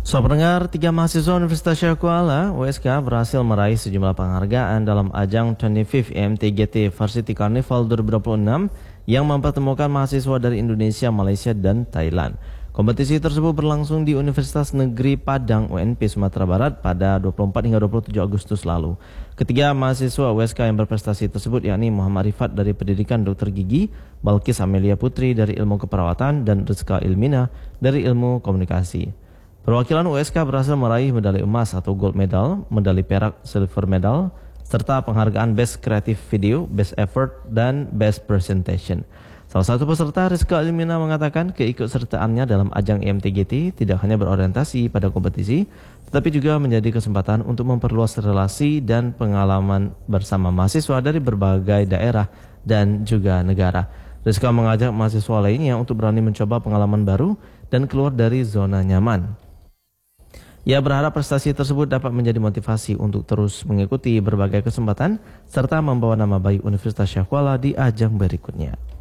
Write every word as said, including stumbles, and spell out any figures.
So, pendengar, tiga mahasiswa Universitas Syekh Kuala, U S K, berhasil meraih sejumlah penghargaan dalam ajang dua puluh lima M T G T Varsity Carnival dua ribu dua puluh enam yang mempertemukan mahasiswa dari Indonesia, Malaysia, dan Thailand. Kompetisi tersebut berlangsung di Universitas Negeri Padang U N P Sumatera Barat pada dua puluh empat hingga dua puluh tujuh Agustus lalu. Ketiga mahasiswa U S K yang berprestasi tersebut yakni Muhammad Rifat dari Pendidikan Dokter Gigi, Balkis Amelia Putri dari Ilmu Keperawatan, dan Rizka Ilmina dari Ilmu Komunikasi. Perwakilan U S K berhasil meraih medali emas atau gold medal, medali perak silver medal, serta penghargaan Best Creative Video, Best Effort, dan Best Presentation. Salah satu peserta, Rizka Ilmina, mengatakan keikutsertaannya dalam ajang I M T G T tidak hanya berorientasi pada kompetisi, tetapi juga menjadi kesempatan untuk memperluas relasi dan pengalaman bersama mahasiswa dari berbagai daerah dan juga negara. Rizka mengajak mahasiswa lainnya untuk berani mencoba pengalaman baru dan keluar dari zona nyaman. Ia berharap prestasi tersebut dapat menjadi motivasi untuk terus mengikuti berbagai kesempatan serta membawa nama baik Universitas Syekh Kuala di ajang berikutnya.